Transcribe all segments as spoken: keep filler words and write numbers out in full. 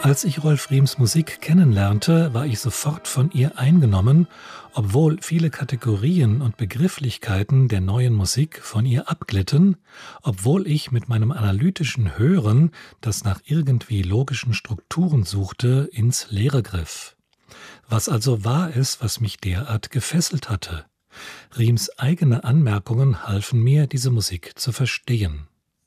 Als ich Rolf Rihms Musik kennenlernte, war ich sofort von ihr eingenommen, obwohl viele Kategorien und Begrifflichkeiten der neuen Musik von ihr abglitten, obwohl ich mit meinem analytischen Hören, das nach irgendwie logischen Strukturen suchte, ins Leere griff. Was also war es, was mich derart gefesselt hatte? Rihms eigene Anmerkungen halfen mir, diese Musik zu verstehen.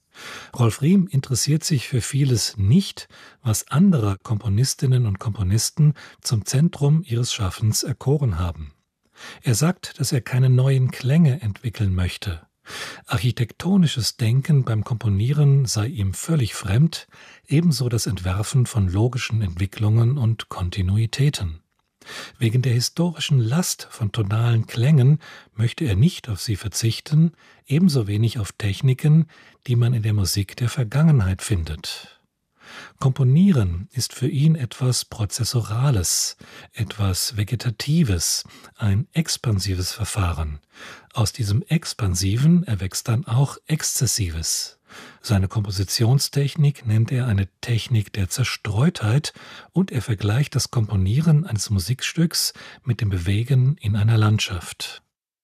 Rolf Riem interessiert sich für vieles nicht, was andere Komponistinnen und Komponisten zum Zentrum ihres Schaffens erkoren haben. Er sagt, dass er keine neuen Klänge entwickeln möchte. Architektonisches Denken beim Komponieren sei ihm völlig fremd, ebenso das Entwerfen von logischen Entwicklungen und Kontinuitäten. Wegen der historischen Last von tonalen Klängen möchte er nicht auf sie verzichten, ebenso wenig auf Techniken, die man in der Musik der Vergangenheit findet. Komponieren ist für ihn etwas Prozessorales, etwas Vegetatives, ein expansives Verfahren. Aus diesem Expansiven erwächst dann auch Exzessives. Seine Kompositionstechnik nennt er eine Technik der Zerstreutheit und er vergleicht das Komponieren eines Musikstücks mit dem Bewegen in einer Landschaft.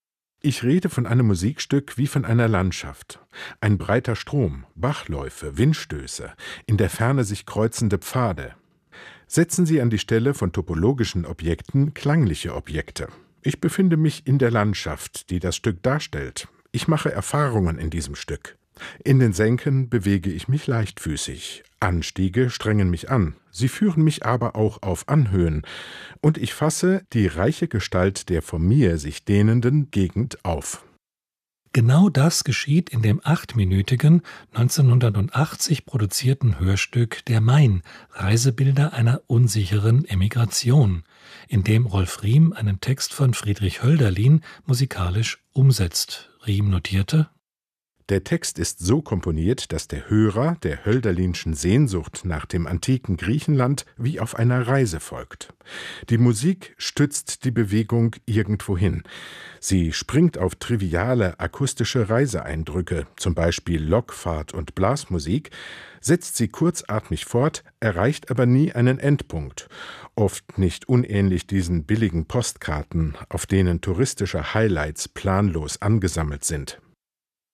Ich rede von einem Musikstück wie von einer Landschaft. Ein breiter Strom, Bachläufe, Windstöße, in der Ferne sich kreuzende Pfade. Setzen Sie an die Stelle von topologischen Objekten klangliche Objekte. Ich befinde mich in der Landschaft, die das Stück darstellt. Ich mache Erfahrungen in diesem Stück. In den Senken bewege ich mich leichtfüßig. Anstiege strengen mich an. Sie führen mich aber auch auf Anhöhen. Und ich fasse die reiche Gestalt der vor mir sich dehnenden Gegend auf. Genau das geschieht in dem achtminütigen, neunzehnhundertachtzig produzierten Hörstück Der Main, Reisebilder einer unsicheren Emigration, in dem Rolf Riem einen Text von Friedrich Hölderlin musikalisch umsetzt. Riem notierte: Der Text ist so komponiert, dass der Hörer der Hölderlinschen Sehnsucht nach dem antiken Griechenland wie auf einer Reise folgt. Die Musik stützt die Bewegung irgendwohin. Sie springt auf triviale akustische Reiseeindrücke, zum Beispiel Lokfahrt und Blasmusik, setzt sie kurzatmig fort, erreicht aber nie einen Endpunkt. Oft nicht unähnlich diesen billigen Postkarten, auf denen touristische Highlights planlos angesammelt sind.